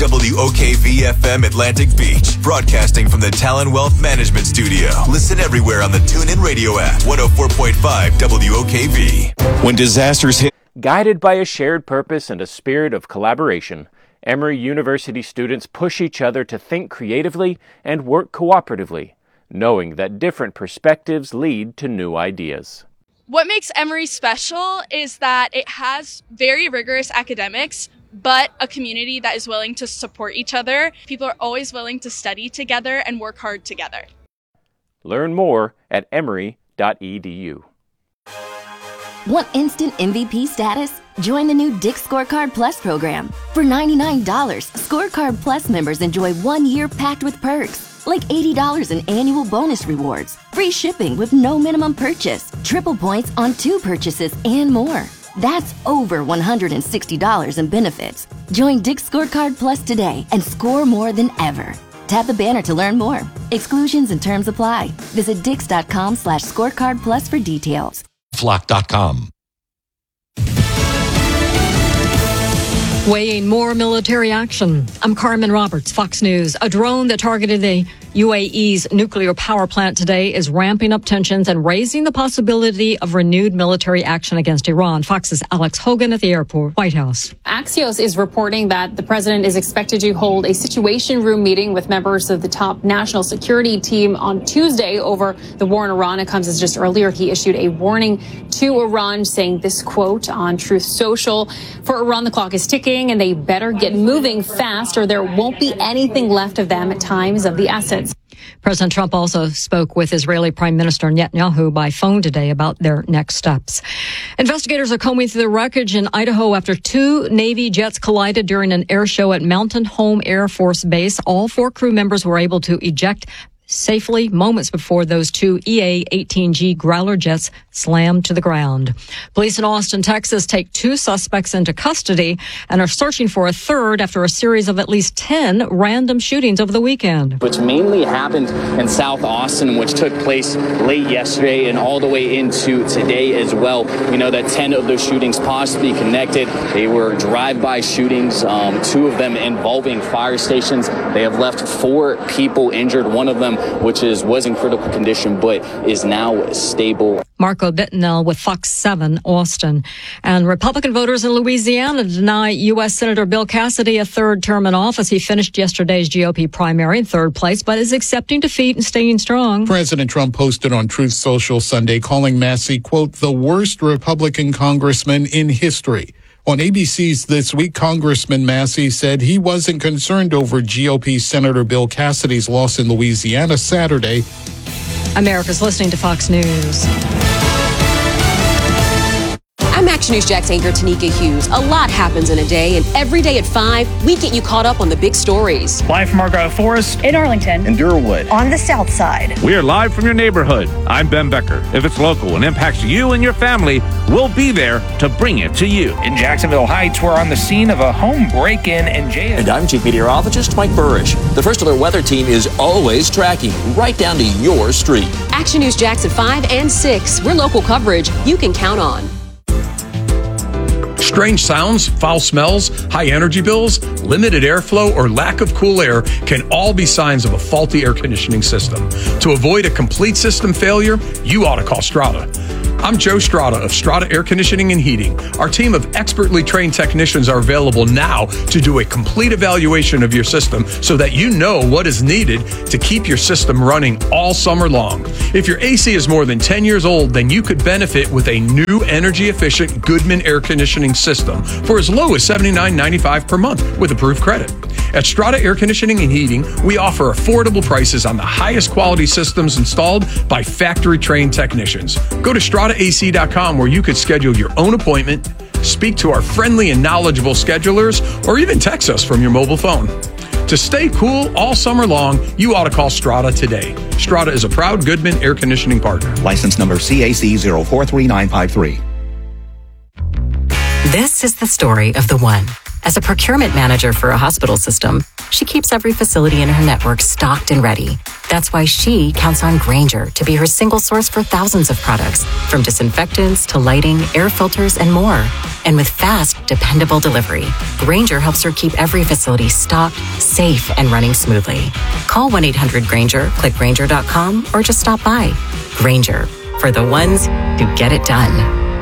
WOKV-FM Atlantic Beach, broadcasting from the Talon Wealth Management Studio. Listen everywhere on the TuneIn Radio app. 104.5 WOKV. When disasters hit... Guided by a shared purpose and a spirit of collaboration, Emory University students push each other to think creatively and work cooperatively, knowing that different perspectives lead to new ideas. What makes Emory special is that it has very rigorous academics, but a community that is willing to support each other. People are always willing to study together and work hard together. Learn more at emory.edu. Want instant MVP status? Join the new Dick's Scorecard Plus program. For $99, Scorecard Plus members enjoy 1 year packed with perks, like $80 in annual bonus rewards, free shipping with no minimum purchase, triple points on 2 purchases, and more. That's over $160 in benefits. Join Dick's Scorecard Plus today and score more than ever. Tap the banner to learn more. Exclusions and terms apply. Visit dix.com/scorecardplus for details. Flock.com. Weighing more military action. I'm Carmen Roberts, Fox News. A drone that targeted the UAE's nuclear power plant today is ramping up tensions and raising the possibility of renewed military action against Iran. Fox's Alex Hogan at the airport, White House. Axios is reporting that the president is expected to hold a situation room meeting with members of the top national security team on Tuesday over the war in Iran. It comes as just earlier he issued a warning to Iran, saying this quote on Truth Social: "For Iran, the clock is ticking and they better get moving fast or there won't be anything left of them at times of the assets." President Trump also spoke with Israeli Prime Minister Netanyahu by phone today about their next steps. Investigators are combing through the wreckage in Idaho after 2 Navy jets collided during an air show at Mountain Home Air Force Base. All 4 crew members were able to eject safely moments before those 2 EA-18G Growler jets slammed to the ground. Police in Austin, Texas take 2 suspects into custody and are searching for a third after a series of at least 10 random shootings over the weekend. Which mainly happened in South Austin, which took place late yesterday and all the way into today as well. We know that 10 of those shootings possibly connected. They were drive-by shootings, 2 of them involving fire stations. They have left 4 people injured. One of them was in critical condition, but is now stable. Marco Bittenell with Fox 7, Austin. And Republican voters in Louisiana deny U.S. Senator Bill Cassidy a third term in office. He finished yesterday's GOP primary in third place, but is accepting defeat and staying strong. President Trump posted on Truth Social Sunday calling Massey, quote, the worst Republican congressman in history. On ABC's This Week, Congressman Massey said he wasn't concerned over GOP Senator Bill Cassidy's loss in Louisiana Saturday. America's listening to Fox News. I'm Action News Jax anchor Tanika Hughes. A lot happens in a day, and every day at 5, we get you caught up on the big stories. Live from Argyle Forest, in Arlington, in Durwood, on the South Side. We are live from your neighborhood. I'm Ben Becker. If it's local and impacts you and your family, we'll be there to bring it to you. In Jacksonville Heights, we're on the scene of a home break-in and jail. And I'm Chief Meteorologist Mike Burrish. The First Alert Weather Team is always tracking right down to your street. Action News Jax at 5 and 6. We're local coverage you can count on. Strange sounds, foul smells, high energy bills, limited airflow, or lack of cool air can all be signs of a faulty air conditioning system. To avoid a complete system failure, you ought to call Strata. I'm Joe Strata of Strata Air Conditioning and Heating. Our team of expertly trained technicians are available now to do a complete evaluation of your system so that you know what is needed to keep your system running all summer long. If your AC is more than 10 years old, then you could benefit with a new energy-efficient Goodman air conditioning system for as low as $79.95 per month with approved credit. At Strata Air Conditioning and Heating, we offer affordable prices on the highest quality systems installed by factory-trained technicians. Go to StrataAC.com where you could schedule your own appointment, speak to our friendly and knowledgeable schedulers, or even text us from your mobile phone. To stay cool all summer long, you ought to call Strata today. Strata is a proud Goodman air conditioning partner. License number CAC 043953. This is the story of the one. As a procurement manager for a hospital system, she keeps every facility in her network stocked and ready. That's why she counts on Grainger to be her single source for thousands of products, from disinfectants to lighting, air filters, and more. And with fast, dependable delivery, Grainger helps her keep every facility stocked, safe, and running smoothly. Call 1-800-GRAINGER, click Grainger.com, or just stop by. Grainger, for the ones who get it done.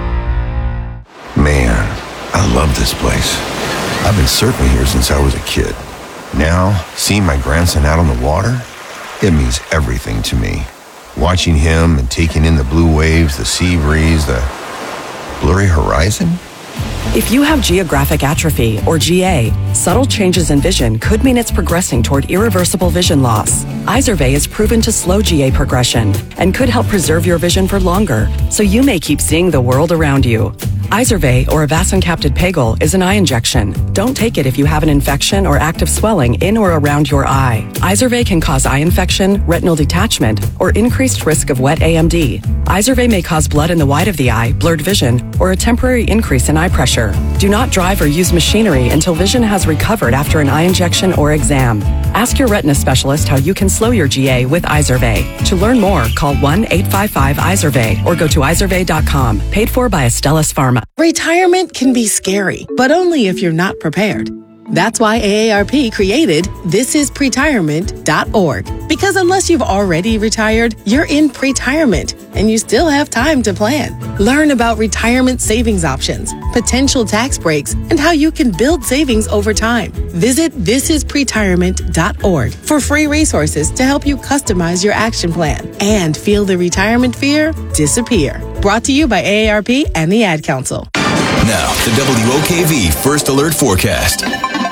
Man, I love this place. I've been surfing here since I was a kid. Now, seeing my grandson out on the water, it means everything to me. Watching him and taking in the blue waves, the sea breeze, the blurry horizon. If you have geographic atrophy, or GA, subtle changes in vision could mean it's progressing toward irreversible vision loss. Izervay is proven to slow GA progression and could help preserve your vision for longer, so you may keep seeing the world around you. Izervay, or avacincaptad pegol, is an eye injection. Don't take it if you have an infection or active swelling in or around your eye. Izervay can cause eye infection, retinal detachment, or increased risk of wet AMD. Izervay may cause blood in the white of the eye, blurred vision, or a temporary increase in eye pressure. Do not drive or use machinery until vision has recovered after an eye injection or exam. Ask your retina specialist how you can slow your GA with Izervay. To learn more, call 1-855-IZERVAY or go to izervay.com. Paid for by Astellas Pharma. Retirement can be scary, but only if you're not prepared. That's why AARP created thisispretirement.org. Because unless you've already retired, you're in pretirement and you still have time to plan. Learn about retirement savings options, potential tax breaks, and how you can build savings over time. Visit thisispretirement.org for free resources to help you customize your action plan and feel the retirement fear disappear. Brought to you by AARP and the Ad Council. Now, the WOKV First Alert Forecast.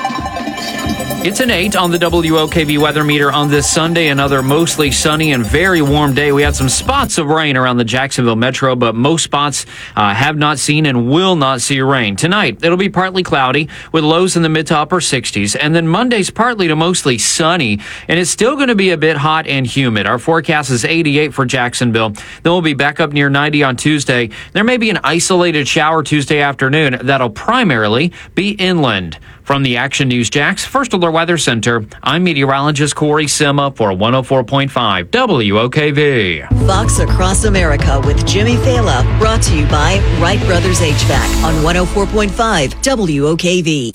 It's an 8 on the WOKV weather meter on this Sunday, another mostly sunny and very warm day. We had some spots of rain around the Jacksonville metro, but most spots have not seen and will not see rain. Tonight, it'll be partly cloudy with lows in the mid to upper 60s, and then Monday's partly to mostly sunny, and it's still going to be a bit hot and humid. Our forecast is 88 for Jacksonville. Then we'll be back up near 90 on Tuesday. There may be an isolated shower Tuesday afternoon that'll primarily be inland. From the Action News Jax First Alert Weather Center, I'm meteorologist Corey Sima for 104.5 WOKV. Fox Across America with Jimmy Fela, brought to you by Wright Brothers HVAC on 104.5 WOKV.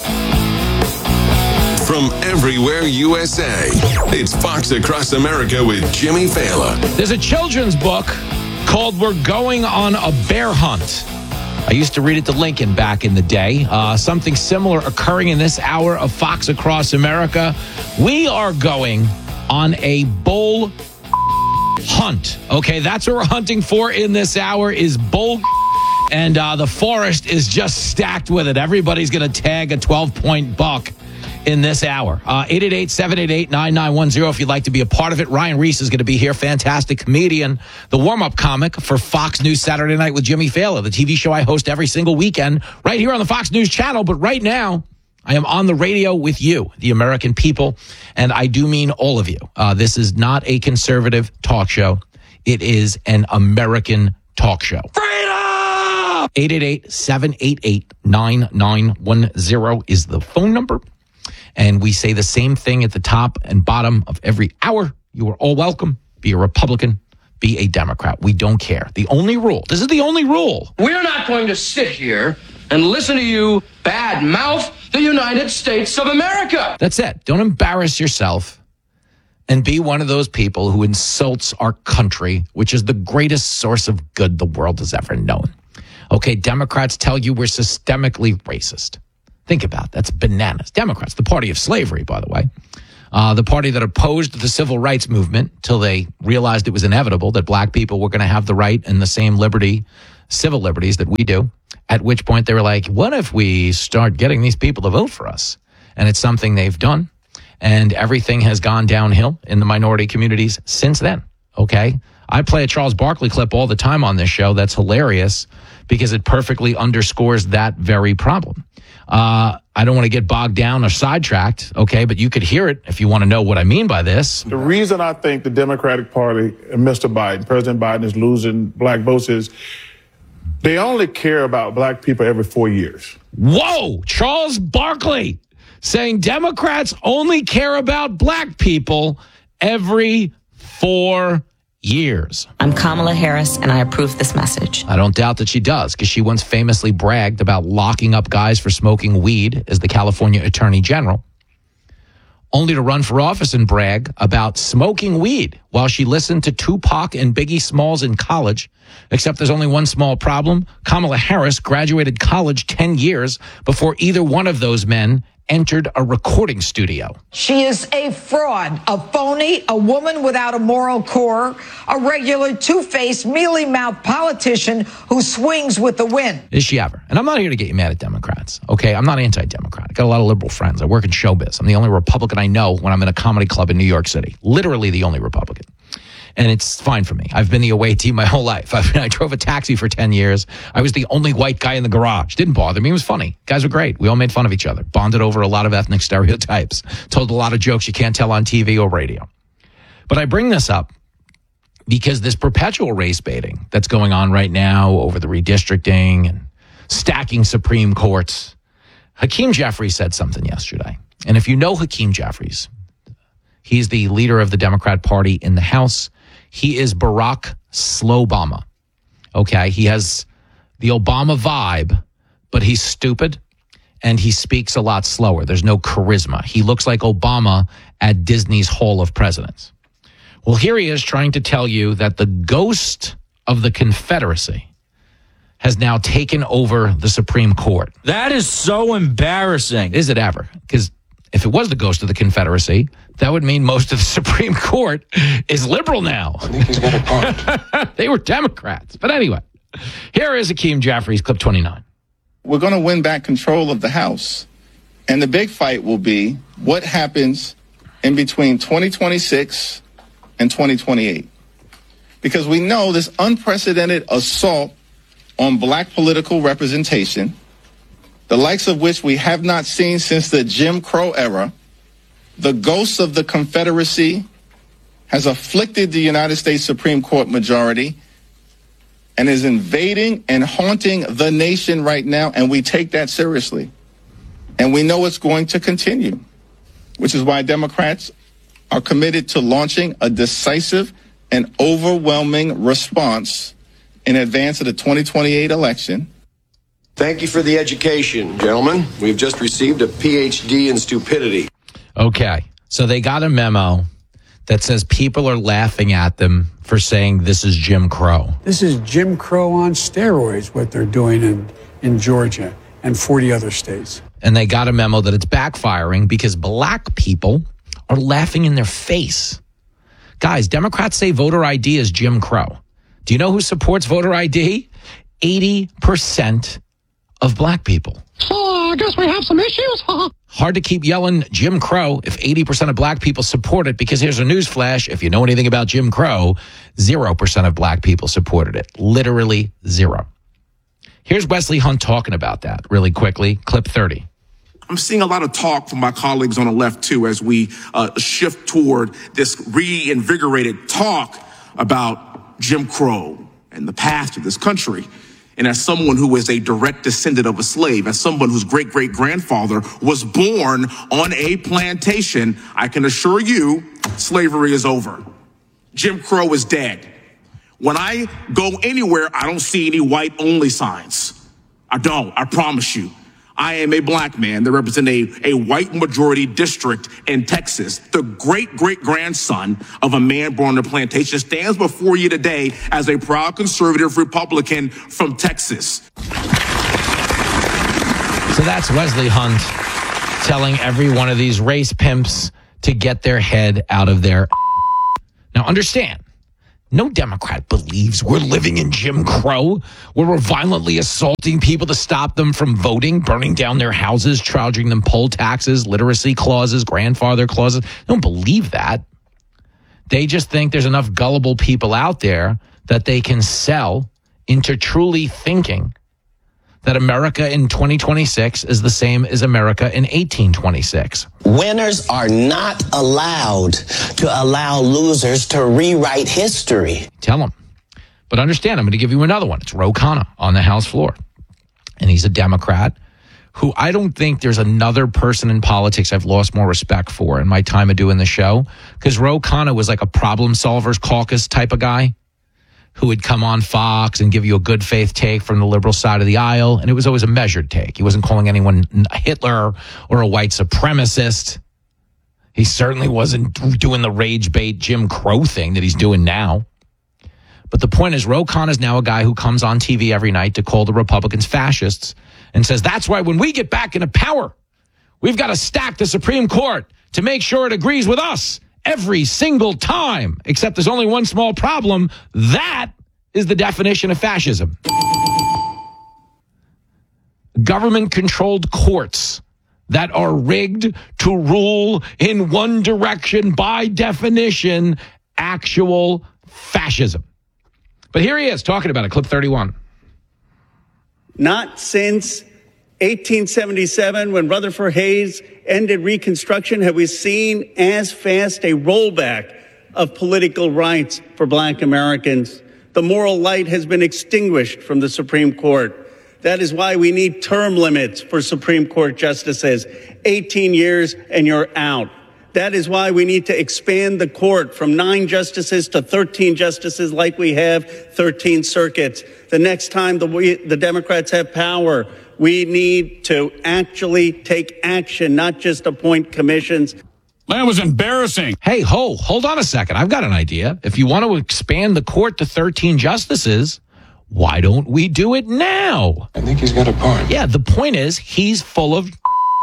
From everywhere USA, it's Fox Across America with Jimmy Fela. There's a children's book called We're Going on a Bear Hunt. I used to read it to Lincoln back in the day. Something similar occurring in this hour of Fox Across America. We are going on a bull hunt. Okay, that's what we're hunting for in this hour is bull. And the forest is just stacked with it. Everybody's going to tag a 12-point buck in this hour. 888-788-9910 if you'd like to be a part of it. Ryan Reese is going to be here. Fantastic comedian, the warm-up comic for Fox News Saturday Night with Jimmy Fela, the TV show I host every single weekend right here on the Fox News channel. But right now, I am on the radio with you, the American people, and I do mean all of you. This is not a conservative talk show. It is an American talk show. Freedom! 888-788-9910 is the phone number. And we say the same thing at the top and bottom of every hour. You are all welcome. Be a Republican. Be a Democrat. We don't care. The only rule. This is the only rule. We're not going to sit here and listen to you bad mouth the United States of America. That's it. Don't embarrass yourself and be one of those people who insults our country, which is the greatest source of good the world has ever known. Okay, Democrats tell you we're systemically racist. Think about it. That's bananas. Democrats, the party of slavery, by the way. The party that opposed the civil rights movement till they realized it was inevitable that black people were going to have the right and the same liberty, civil liberties that we do. At which point they were like, what if we start getting these people to vote for us? And it's something they've done. And everything has gone downhill in the minority communities since then. Okay? I play a Charles Barkley clip all the time on this show. That's hilarious because it perfectly underscores that very problem. I don't want to get bogged down or sidetracked, okay, but you could hear it if you want to know what I mean by this. The reason I think the Democratic Party and Mr. Biden, President Biden, is losing black votes is they only care about black people every 4 years. Whoa, Charles Barkley saying Democrats only care about black people every 4 years. I'm Kamala Harris, and I approve this message. I don't doubt that she does, because she once famously bragged about locking up guys for smoking weed as the California Attorney General, only to run for office and brag about smoking weed while she listened to Tupac and Biggie Smalls in college. Except there's only one small problem. Kamala Harris graduated college 10 years before either one of those men entered a recording studio. She is a fraud, a phony, a woman without a moral core, a regular two-faced, mealy-mouthed politician who swings with the wind. Is she ever? And I'm not here to get you mad at Democrats, okay? I'm not anti-Democrat. I got a lot of liberal friends. I work in showbiz. I'm the only Republican I know when I'm in a comedy club in New York City. Literally the only Republican. And it's fine for me. I've been the away team my whole life. I drove a taxi for 10 years. I was the only white guy in the garage. Didn't bother me. It was funny. Guys were great. We all made fun of each other. Bonded over a lot of ethnic stereotypes. Told a lot of jokes you can't tell on TV or radio. But I bring this up because this perpetual race baiting that's going on right now over the redistricting and stacking Supreme Courts. Hakeem Jeffries said something yesterday. And if you know Hakeem Jeffries, he's the leader of the Democrat Party in the House. He is Barack Slowbama. Okay, he has the Obama vibe, but he's stupid and he speaks a lot slower. There's no charisma. He looks like Obama at Disney's Hall of Presidents. Well, here he is trying to tell you that the ghost of the Confederacy has now taken over the Supreme Court. That is so embarrassing. Is it ever? Because if it was the ghost of the Confederacy, that would mean most of the Supreme Court is liberal now. I think he's got a point. They were Democrats. But anyway, here is Hakeem Jeffries, clip 29. We're going to win back control of the House. And the big fight will be what happens in between 2026 and 2028. Because we know this unprecedented assault on black political representation, the likes of which we have not seen since the Jim Crow era, the ghost of the Confederacy has afflicted the United States Supreme Court majority and is invading and haunting the nation right now, and we take that seriously. And we know it's going to continue, which is why Democrats are committed to launching a decisive and overwhelming response in advance of the 2028 election. Thank you for the education, gentlemen. We've just received a PhD in stupidity. Okay, so they got a memo that says people are laughing at them for saying this is Jim Crow. This is Jim Crow on steroids, what they're doing in Georgia and 40 other states. And they got a memo that it's backfiring because black people are laughing in their face. Guys, Democrats say voter ID is Jim Crow. Do you know who supports voter ID? 80% of black people. So I guess we have some issues. Hard to keep yelling Jim Crow if 80% of black people support it, because here's a newsflash. If you know anything about Jim Crow, 0% of black people supported it. Literally 0. Here's Wesley Hunt talking about that really quickly. Clip 30. I'm seeing a lot of talk from my colleagues on the left, too, as we shift toward this reinvigorated talk about Jim Crow and the past of this country. And as someone who is a direct descendant of a slave, as someone whose great-great-grandfather was born on a plantation, I can assure you slavery is over. Jim Crow is dead. When I go anywhere, I don't see any white-only signs. I don't. I promise you. I am a black man that represents a white majority district in Texas. The great-great-grandson of a man born on a plantation stands before you today as a proud conservative Republican from Texas. So that's Wesley Hunt telling every one of these race pimps to get their head out of their. Now understand, no Democrat believes we're living in Jim Crow, where we're violently assaulting people to stop them from voting, burning down their houses, charging them poll taxes, literacy clauses, grandfather clauses. They don't believe that. They just think there's enough gullible people out there that they can sell into truly thinking that America in 2026 is the same as America in 1826. Winners are not allowed to allow losers to rewrite history. Tell them. But understand, I'm going to give you another one. It's Ro Khanna on the House floor. And he's a Democrat who I don't think there's another person in politics I've lost more respect for in my time of doing the show, because Ro Khanna was like a problem solvers caucus type of guy who would come on Fox and give you a good faith take from the liberal side of the aisle, and it was always a measured take. He wasn't calling anyone Hitler or a white supremacist. He certainly wasn't doing the rage bait Jim Crow thing that he's doing now. But the point is, Ro Khanna is now a guy who comes on TV every night to call the Republicans fascists and says, that's why when we get back into power, we've got to stack the Supreme Court to make sure it agrees with us every single time. Except there's only one small problem. That is the definition of fascism. Government-controlled courts that are rigged to rule in one direction, by definition, actual fascism. But here he is talking about it, clip 31. Not since 1877, when Rutherford Hayes ended Reconstruction, have we seen as fast a rollback of political rights for Black Americans. The moral light has been extinguished from the Supreme Court. That is why we need term limits for Supreme Court justices. 18 years and you're out. That is why we need to expand the court from 9 justices to 13 justices, like we have 13 circuits. The next time the Democrats have power, we need to actually take action, not just appoint commissions. That was embarrassing. Hey, hold on a second. I've got an idea. If you want to expand the court to 13 justices, why don't we do it now? I think he's got a point. Yeah, the point is he's full of...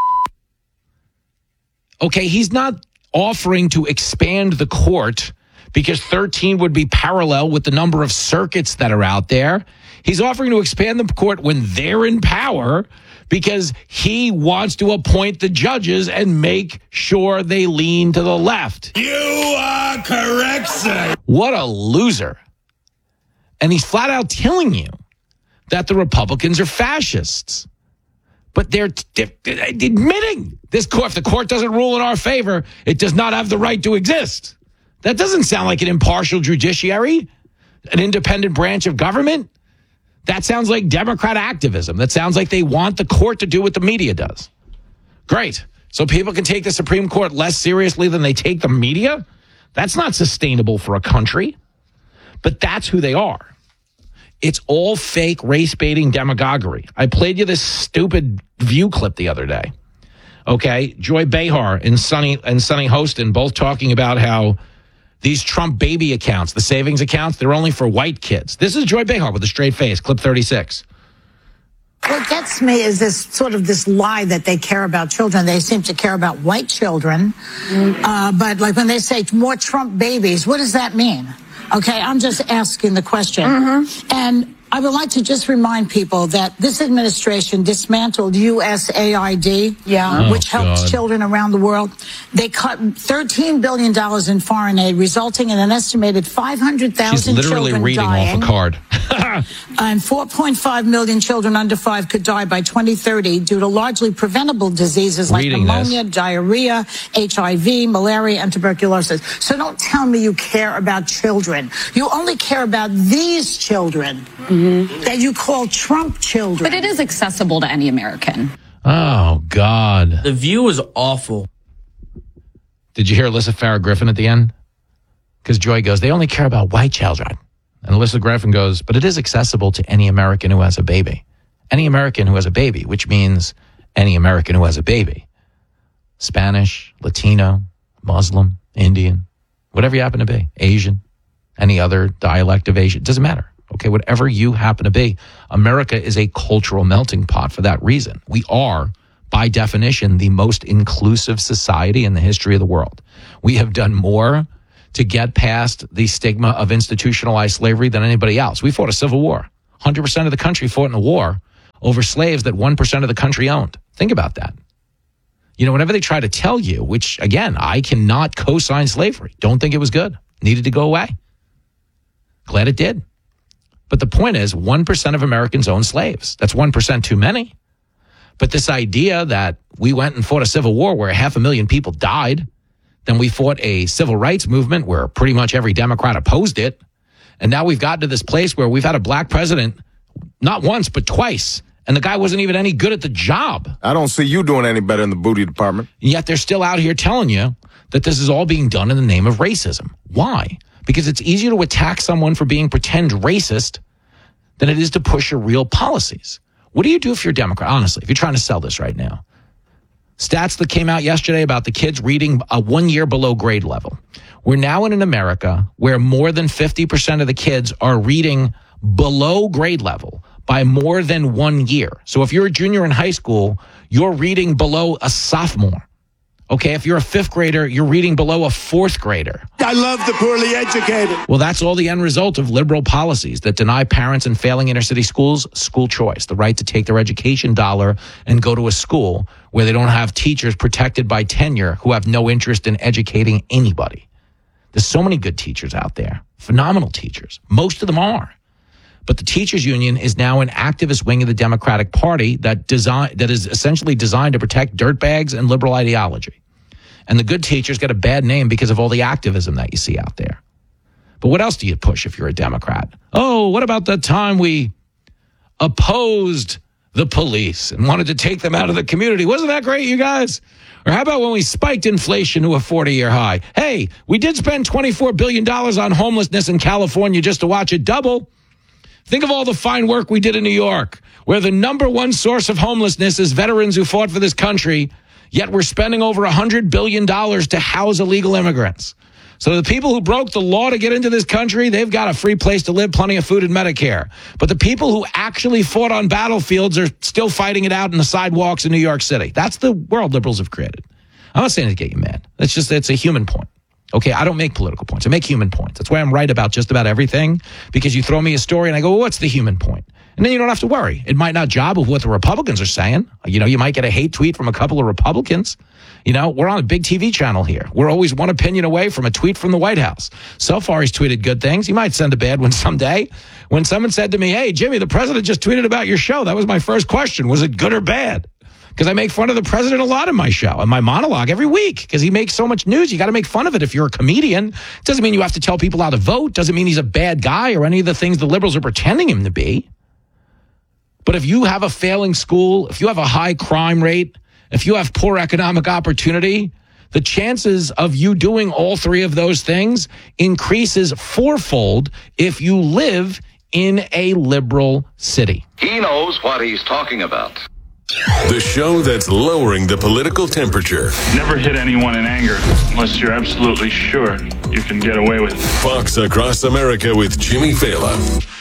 Okay, he's not offering to expand the court because 13 would be parallel with the number of circuits that are out there. He's offering to expand the court when they're in power because he wants to appoint the judges and make sure they lean to the left. You are correct, sir. What a loser. And he's flat out telling you that the Republicans are fascists. But they're admitting this court, if the court doesn't rule in our favor, it does not have the right to exist. That doesn't sound like an impartial judiciary, an independent branch of government. That sounds like Democrat activism. That sounds like they want the court to do what the media does. Great. So people can take the Supreme Court less seriously than they take the media? That's not sustainable for a country. But that's who they are. It's all fake race-baiting demagoguery. I played you this stupid View clip the other day. Okay, Joy Behar and Sonny Hostin both talking about how these Trump baby accounts, the savings accounts, they're only for white kids. This is Joy Behar with a straight face, clip 36. What gets me is this lie that they care about children. They seem to care about white children. But like when they say more Trump babies, what does that mean? Okay, I'm just asking the question. And I would like to just remind people that this administration dismantled USAID, which helps children around the world. They cut $13 billion in foreign aid, resulting in an estimated 500,000 children dying. She's literally reading off a card. And 4.5 million children under 5 could die by 2030 due to largely preventable diseases like pneumonia, diarrhea, HIV, malaria, and tuberculosis. So don't tell me you care about children. You only care about these children. That you call Trump children. But it is accessible to any American. Oh, God. The View is awful. Did you hear Alyssa Farah Griffin at the end? Because Joy goes, they only care about white children. And Alyssa Griffin goes, but it is accessible to any American who has a baby. Any American who has a baby, which means any American who has a baby. Spanish, Latino, Muslim, Indian, whatever you happen to be, Asian, any other dialect of Asian, it doesn't matter. Okay, whatever you happen to be, America is a cultural melting pot for that reason. We are, by definition, the most inclusive society in the history of the world. We have done more to get past the stigma of institutionalized slavery than anybody else. We fought a civil war. 100% of the country fought in a war over slaves that 1% of the country owned. Think about that. You know, whenever they try to tell you, which, again, I cannot co-sign slavery. Don't think it was good. Needed to go away. Glad it did. But the point is, 1% of Americans own slaves. That's 1% too many. But this idea that we went and fought a civil war where 500,000 people died, then we fought a civil rights movement where pretty much every Democrat opposed it, and now we've gotten to this place where we've had a black president not once but twice, And the guy wasn't even any good at the job. I don't see you doing any better in the booty department. And yet they're still out here telling you that this is all being done in the name of racism. Why? Because it's easier to attack someone for being pretend racist than it is to push your real policies. What do you do if you're a Democrat? Honestly, if you're trying to sell this right now. Stats that came out yesterday about the kids reading 1 year below grade level. We're now in an America where more than 50% of the kids are reading below grade level by more than 1 year. So if you're a junior in high school, you're reading below a sophomore. Okay, if you're a fifth grader, you're reading below a fourth grader. I love the poorly educated. Well, that's all the end result of liberal policies that deny parents in failing inner city schools school choice, the right to take their education dollar and go to a school where they don't have teachers protected by tenure who have no interest in educating anybody. There's so many good teachers out there, phenomenal teachers. Most of them are. But the teachers union is now an activist wing of the Democratic Party that is essentially designed to protect dirtbags and liberal ideology. And the good teachers get a bad name because of all the activism that you see out there. But what else do you push if you're a Democrat? Oh, what about the time we opposed the police and wanted to take them out of the community? Wasn't that great, you guys? Or how about when we spiked inflation to a 40-year high? Hey, we did spend $24 billion on homelessness in California just to watch it double. Think of all the fine work we did in New York, where the number one source of homelessness is veterans who fought for this country, yet we're spending over $100 billion to house illegal immigrants. So the people who broke the law to get into this country, they've got a free place to live, plenty of food and Medicare. But the people who actually fought on battlefields are still fighting it out in the sidewalks in New York City. That's the world liberals have created. I'm not saying to get you mad. It's a human point. Okay, I don't make political points. I make human points. That's why I'm right about just about everything, because you throw me a story and I go, well, what's the human point? And then you don't have to worry. It might not jibe with what the Republicans are saying. You know, you might get a hate tweet from a couple of Republicans. You know, we're on a big TV channel here. We're always one opinion away from a tweet from the White House. So far, he's tweeted good things. He might send a bad one someday. When someone said to me, hey, Jimmy, the president just tweeted about your show. That was my first question. Was it good or bad? Because I make fun of the president a lot in my show and my monologue every week because he makes so much news. You got to make fun of it if you're a comedian. It doesn't mean you have to tell people how to vote. Doesn't mean he's a bad guy or any of the things the liberals are pretending him to be. But if you have a failing school, if you have a high crime rate, if you have poor economic opportunity, the chances of you doing all three of those things increases fourfold if you live in a liberal city. He knows what he's talking about. The show that's lowering the political temperature. Never hit anyone in anger unless you're absolutely sure you can get away with it. Fox Across America with Jimmy Fallon.